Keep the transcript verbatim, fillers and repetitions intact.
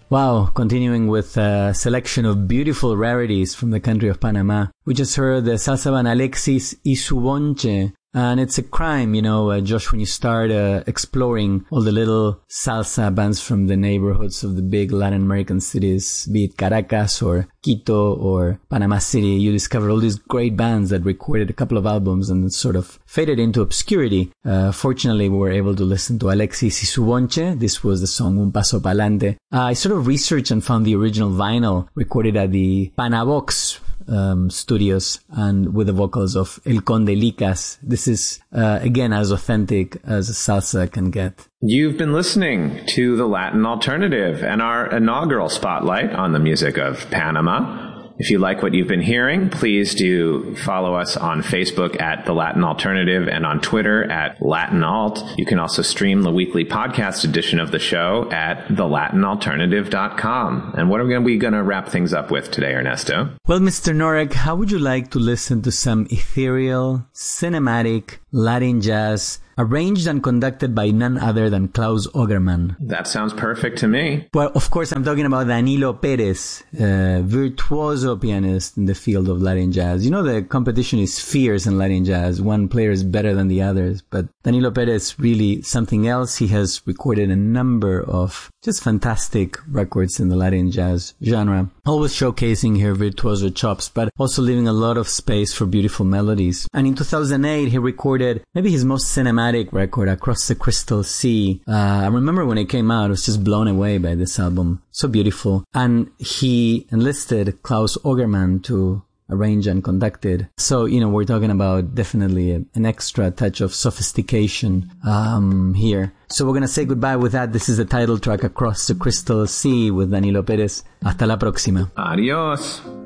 Wow, continuing with a selection of beautiful rarities from the country of Panama. We just heard the salsa band Alexis y su Bonche. And it's a crime, you know, uh, Josh, when you start uh, exploring all the little salsa bands from the neighborhoods of the big Latin American cities, be it Caracas or Quito or Panama City, you discover all these great bands that recorded a couple of albums and sort of faded into obscurity. Uh, fortunately, we were able to listen to Alexis y su Bonche. This was the song Un Paso Pa'lante. Uh, I sort of researched and found the original vinyl recorded at the Panavox Um, studios and with the vocals of El Conde Licas. This is, uh, again, as authentic as a salsa can get. You've been listening to The Latin Alternative and our inaugural spotlight on the music of Panama. If you like what you've been hearing, please do follow us on Facebook at The Latin Alternative and on Twitter at Latin Alt. You can also stream the weekly podcast edition of the show at the latin alternative dot com. And what are we going to wrap things up with today, Ernesto? Well, Mister Norek, how would you like to listen to some ethereal, cinematic Latin jazz arranged and conducted by none other than Klaus Ogerman? That sounds perfect to me. Well, of course, I'm talking about Danilo Perez, a virtuoso pianist in the field of Latin jazz. You know, the competition is fierce in Latin jazz. One player is better than the others, but Danilo Perez really something else. He has recorded a number of just fantastic records in the Latin jazz genre, always showcasing her virtuoso chops, but also leaving a lot of space for beautiful melodies. And in two thousand eight, he recorded maybe his most cinematic record, Across the Crystal Sea. Uh, I remember when it came out, I was just blown away by this album. So beautiful. And he enlisted Klaus Ogerman to arrange and conduct it. So, you know, we're talking about definitely a, an extra touch of sophistication um, here. So we're going to say goodbye with that. This is the title track, Across the Crystal Sea, with Danilo Perez. Hasta la próxima. Adiós.